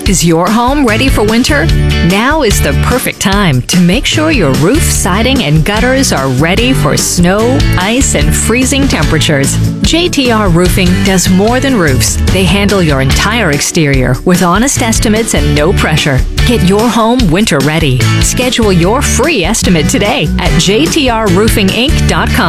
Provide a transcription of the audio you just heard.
Is your home ready for winter? Now is the perfect time to make sure your roof, siding, and gutters are ready for snow, ice, and freezing temperatures. JTR Roofing does more than roofs. They handle your entire exterior with honest estimates and no pressure. Get your home winter ready. Schedule your free estimate today at jtrroofinginc.com.